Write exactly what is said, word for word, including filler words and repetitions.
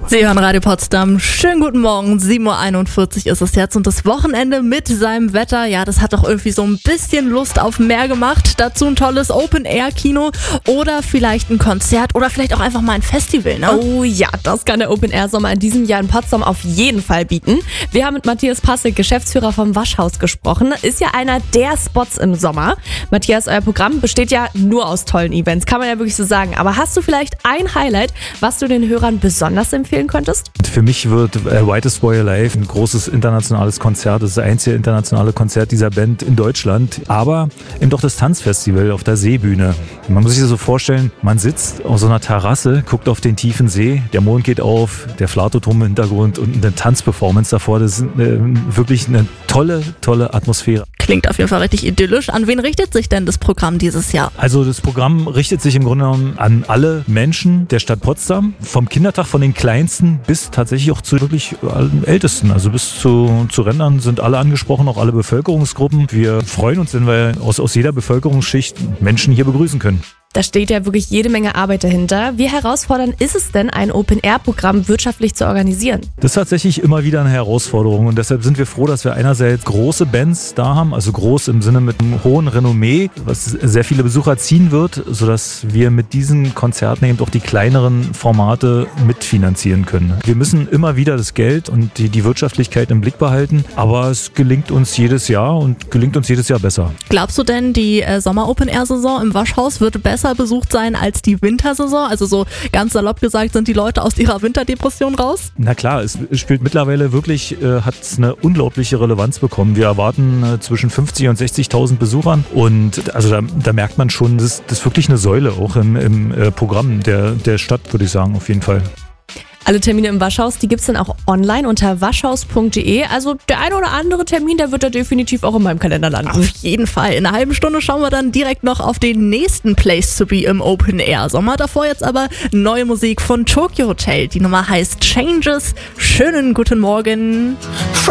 Sie hören Radio Potsdam. Schönen guten Morgen. sieben Uhr einundvierzig ist es jetzt und das Wochenende mit seinem Wetter, ja, das hat doch irgendwie so ein bisschen Lust auf mehr gemacht. Dazu ein tolles Open-Air-Kino oder vielleicht ein Konzert oder vielleicht auch einfach mal ein Festival, ne? Oh ja, das kann der Open-Air-Sommer in diesem Jahr in Potsdam auf jeden Fall bieten. Wir haben mit Matthias Passig, Geschäftsführer vom Waschhaus, gesprochen. Ist ja einer der Spots im Sommer. Matthias, euer Programm besteht ja nur aus tollen Events, kann man ja wirklich so sagen. Aber hast du vielleicht ein Highlight, was du den Hörern besonders empfehlen könntest? Für mich wird äh, Whitest Boy Alive ein großes internationales Konzert. Das ist das einzige internationale Konzert dieser Band in Deutschland. Aber eben doch das Tanzfestival auf der Seebühne. Man muss sich das so vorstellen, man sitzt auf so einer Terrasse, guckt auf den tiefen See, der Mond geht auf, der Flautturm im Hintergrund und eine Tanzperformance davor. Das ist äh, wirklich eine tolle, tolle Atmosphäre. Klingt auf jeden Fall richtig idyllisch. An wen richtet sich denn das Programm dieses Jahr? Also das Programm richtet sich im Grunde genommen an alle Menschen der Stadt Potsdam. Vom Kindertag, von den Kleinsten bis tatsächlich auch zu wirklich allen Ältesten. Also bis zu, zu Rentnern sind alle angesprochen, auch alle Bevölkerungsgruppen. Wir freuen uns, wenn wir aus, aus jeder Bevölkerungsschicht Menschen hier begrüßen können. Da steht ja wirklich jede Menge Arbeit dahinter. Wie herausfordernd ist es denn, ein Open-Air-Programm wirtschaftlich zu organisieren? Das ist tatsächlich immer wieder eine Herausforderung und deshalb sind wir froh, dass wir einerseits große Bands da haben, also groß im Sinne mit einem hohen Renommee, was sehr viele Besucher ziehen wird, sodass wir mit diesen Konzerten eben auch die kleineren Formate mitfinanzieren können. Wir müssen immer wieder das Geld und die, die Wirtschaftlichkeit im Blick behalten, aber es gelingt uns jedes Jahr und gelingt uns jedes Jahr besser. Glaubst du denn, die äh, Sommer-Open-Air-Saison im Waschhaus wird besser besucht sein als die Wintersaison? Also so ganz salopp gesagt, sind die Leute aus ihrer Winterdepression raus? Na klar, es spielt mittlerweile wirklich, äh, hat es eine unglaubliche Relevanz bekommen. Wir erwarten äh, zwischen fünfzig und sechzigtausend Besuchern und also da, da merkt man schon, das ist, das ist wirklich eine Säule auch im, im äh, Programm der, der Stadt, würde ich sagen, auf jeden Fall. Alle Termine im Waschhaus, die gibt es dann auch online unter waschhaus punkt de. Also der eine oder andere Termin, der wird da definitiv auch in meinem Kalender landen. Auf jeden Fall. In einer halben Stunde schauen wir dann direkt noch auf den nächsten Place to be im Open Air Sommer. Davor jetzt aber neue Musik von Tokyo Hotel. Die Nummer heißt Changes. Schönen guten Morgen.